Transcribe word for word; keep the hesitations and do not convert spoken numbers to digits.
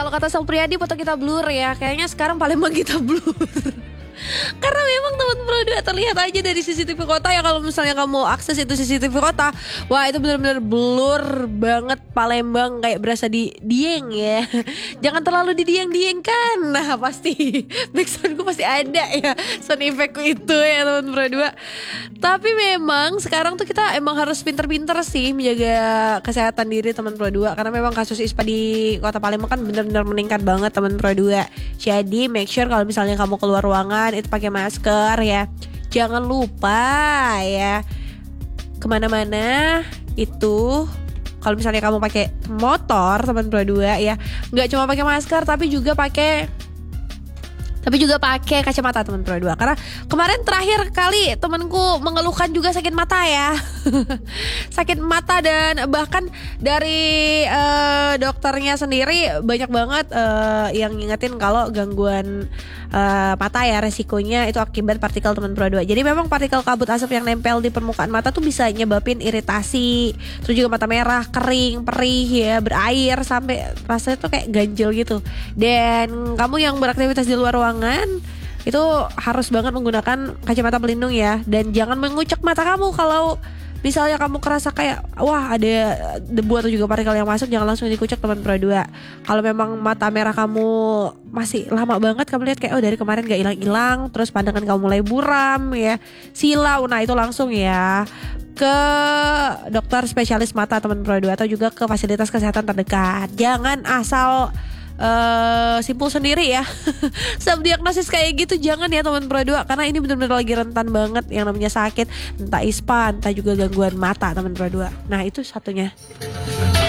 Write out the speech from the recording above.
Kalau kata Sang Priadi foto kita blur ya. Kayaknya sekarang Palembang kita blur. Karena memang teman Pro dua terlihat aja dari C C T V kota ya. Kalau misalnya kamu akses itu C C T V kota, wah itu benar-benar blur banget Palembang, kayak berasa di Dieng ya. Jangan terlalu di Dieng-diengkan. Nah pasti backsoundku pasti ada ya, sound effectku itu ya teman Pro dua. Tapi memang sekarang tuh kita emang harus pinter-pinter sih menjaga kesehatan diri teman Pro dua. Karena memang kasus ispa di kota Palembang kan benar-benar meningkat banget teman Pro dua. Jadi make sure kalau misalnya kamu keluar ruangan itu pakai masker ya. Jangan lupa ya, kemana-mana itu kalau misalnya kamu pakai motor teman Pro dua ya, nggak cuma pakai masker tapi juga pakai tapi juga pakai kacamata teman Pro dua. Karena kemarin terakhir kali temanku mengeluhkan juga sakit mata ya. Sakit mata, dan bahkan dari uh, dokternya sendiri banyak banget uh, yang ngingetin kalau gangguan uh, mata ya resikonya itu akibat partikel teman Pro dua. Jadi memang partikel kabut asap yang nempel di permukaan mata tuh bisa nyebabin iritasi, terus juga mata merah, kering, perih ya, berair, sampai rasanya tuh kayak ganjel gitu. Dan kamu yang beraktivitas di luar ruangan itu harus banget menggunakan kacamata pelindung ya. Dan jangan mengucek mata kamu kalau misalnya kamu kerasa kayak wah ada debu atau juga partikel yang masuk, jangan langsung dikucek teman Pro dua. Kalau memang mata merah kamu masih lama banget, kamu lihat kayak oh dari kemarin gak hilang-hilang, terus pandangan kamu mulai buram ya, silau, nah itu langsung ya ke dokter spesialis mata teman Pro dua atau juga ke fasilitas kesehatan terdekat. Jangan asal Uh, simpul sendiri ya. Self-diagnosis kayak gitu jangan ya teman Pro dua. Karena ini benar-benar lagi rentan banget yang namanya sakit, entah ispa, entah juga gangguan mata teman Pro dua. Nah itu satunya.